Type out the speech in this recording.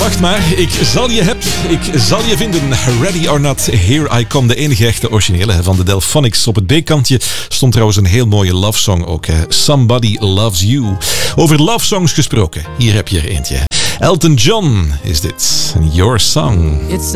wacht maar. Ik zal je vinden. Ready or not, here I come. De enige echte originele van de Delphonics. Op het B-kantje stond trouwens een heel mooie love song ook. Somebody Loves You. Over love songs gesproken. Hier heb je er eentje. Elton John is dit. Your Song.